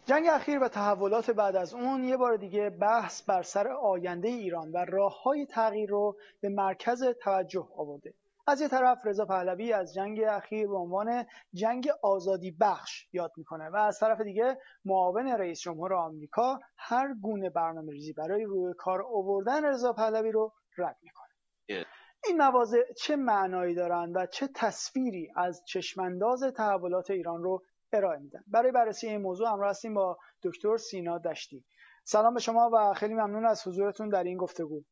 جنگ اخیر و تحولات بعد از اون یه بار دیگه بحث بر سر آینده ایران و راه‌های تغییر رو به مرکز توجه آورده. از یه طرف رضا پهلوی از جنگ اخیر به عنوان جنگ آزادی بخش یاد میکنه و از طرف دیگه معاون رئیس جمهور آمریکا هر گونه برنامه‌ریزی برای روی کار آوردن رضا پهلوی رو رد میکنه. این مواضع چه معنایی دارن و چه تصویری از چشمانداز تحولات ایران رو ارائه میدن؟ برای بررسی این موضوع همراه هستیم با دکتر سینا دشتی. سلام به شما و خیلی ممنون از حضورتون در این گفتگو.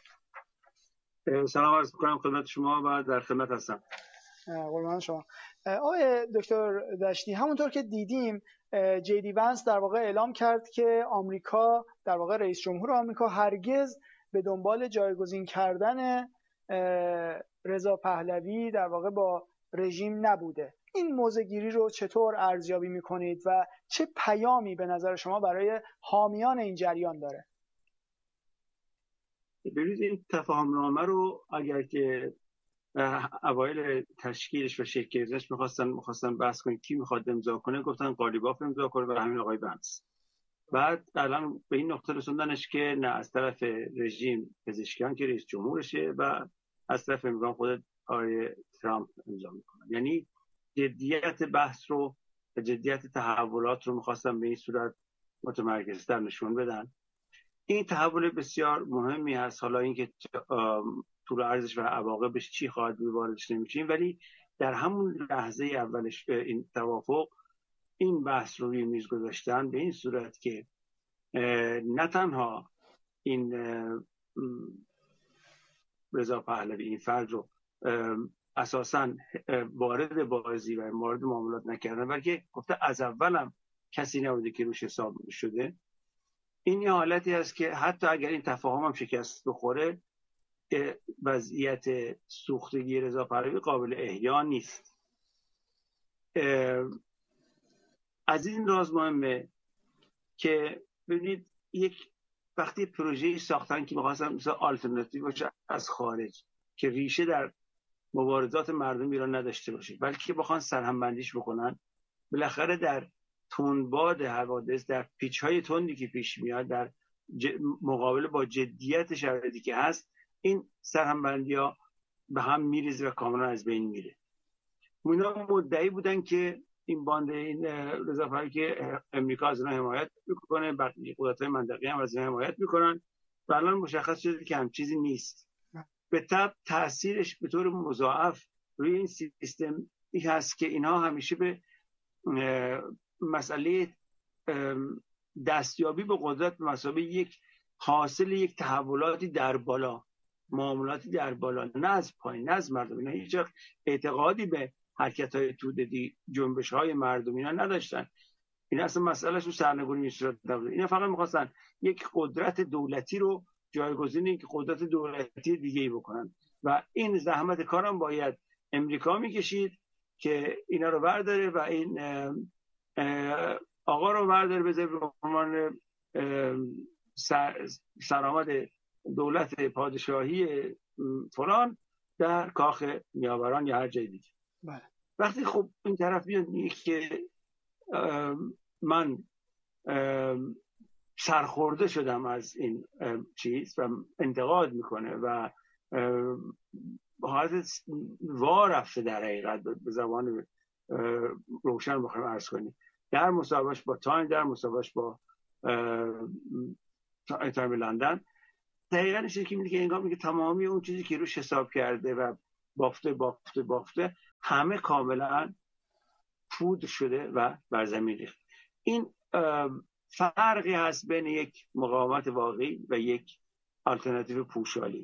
سلام عرض می‌کنم خدمت شما و در خدمت هستم. قربان شما. آقای دکتر دشتی، همونطور که دیدیم جی دی ونس در واقع اعلام کرد که آمریکا، در واقع رئیس جمهور آمریکا، هرگز به دنبال جایگزین کردن رضا پهلوی در واقع با رژیم نبوده. این موضع‌گیری رو چطور ارزیابی می‌کنید و چه پیامی به نظر شما برای حامیان این جریان داره؟ ببینید این تفاهم‌نامه رو اگر که اوایل تشکیلش و شکل گیریش می‌خواستن بحث کنن کی می‌خواد امضا کنه، گفتن قالیباف امضا کنه و همین آقای ونس. بعد الان به این نقطه رسوندنش که نه، از طرف رژیم پزشکیان که رئیس جمهورشه و از طرف امضا خود آقای ترامپ امضا می‌کنه. یعنی جدیت بحث رو و جدیت تحولات رو می‌خواستن به این صورت متمرکزتر نشون بدن. این تحول بسیار مهمی هست. حالا اینکه طول عرضش و عواقبش چی خواهد بود واردش نمیشیم، ولی در همون لحظه اولش این توافق این بحث رو روی میز گذاشتن به این صورت که نه تنها این رضا پهلوی این فرد رو اساساً وارد بازی و وارد معاملات نکردن، بلکه گفته از اولم کسی نبوده که روش حساب شده. این یه حالتی است که حتی اگر این تفاهم هم شکست بخوره، وضعیت سوختگی رضا پهلوی قابل احیا نیست. از این راز مهمه که ببینید یک وقتی پروژه‌ای ساختن که می‌خواستن مثلا آلترناتیو باشه از خارج که ریشه در مبارزات مردم ایران نداشته باشه، بلکه بخوان سرهمبندیش بکنن، بالاخره در تندباد حوادث، در پیچ‌های تندی که پیش میاد، در مقابله با جدیت شرایطی که هست، این سرهمبندی‌ها به هم میریزه و کاملا از بین میره. اونا مدعی بودن که این باند این رضا پهلوی که امریکا از اونها حمایت میکنه، بقیه قدرت‌های منطقه‌ای هم از اونها حمایت میکنن و الان مشخص شده که هم چیزی نیست. به طب تاثیرش به طور مضاعف روی این سیستم این هست که اینها همیشه به مسئله دستیابی به قدرت به مسابقه یک حاصل یک تحولاتی در بالا، معاملاتی در بالا، نه از پایین، نه از مردم. اینا هیچ اعتقادی به حرکت‌های توده‌ای، جنبش‌های مردم اینا نداشتن. این اصلا مسئلهشون سرنگونی می‌شد. اینا فقط می‌خواستن یک قدرت دولتی رو جایگزین یک قدرت دولتی دیگه‌ای بکنن و این زحمت کارم باید امریکا می‌کشید که اینا رو برداره و این آقا رو برداره بذاره به عنوان سرآمد دولت پادشاهی فلان در کاخ نیاوران یا هر جای دیگه. وقتی خب این طرف بیاد میگه که من سرخورده شدم از این چیز و انتقاد میکنه و حالت وا رفته در حقیقت به زبان روشن بخوایم عرض کنیم، در مصاحبهش با تایم، در مصاحبهش با تایم لندن، دقیقاً این که میگه انگار میگه تمامی اون چیزی که روش حساب کرده و بافته همه کاملا پودر شده و بر زمین ریخت. این فرقی هست بین یک مقاومت واقعی و یک آلترناتیو پوشالی.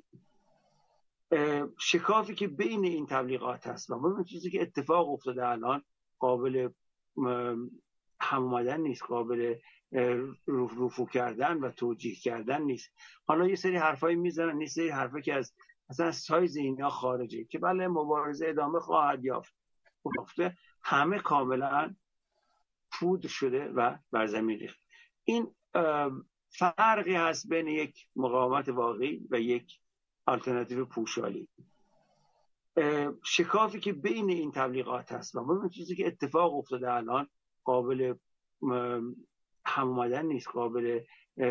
شکافی که بین این تبلیغات هست و اون چیزی که اتفاق افتاده الان قابل هم اومدن نیست، قابل رفو کردن و توجیه کردن نیست. حالا یه سری حرفایی میزنن، یه سری حرفا که از مثلا سایز اینا خارجه که بله مبارزه ادامه خواهد یافت، همه کاملا پودر شده و بر زمین ریخت. این فرقی هست بین یک مقاومت واقعی و یک آلترناتیو پوشالی. شکافی که بین این تبلیغات هست و اون چیزی که اتفاق افتاده الان قابل هم اومدن نیست، قابل